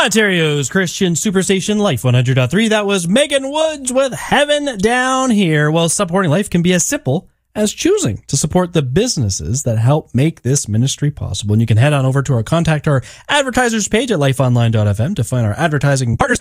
Ontario's Christian Superstation Life 100.3. That was Megan Woods with Heaven Down Here. Well, supporting Life can be as simple as choosing to support the businesses that help make this ministry possible. And you can head on over to our Contact Our Advertisers page at lifeonline.fm to find our advertising partners.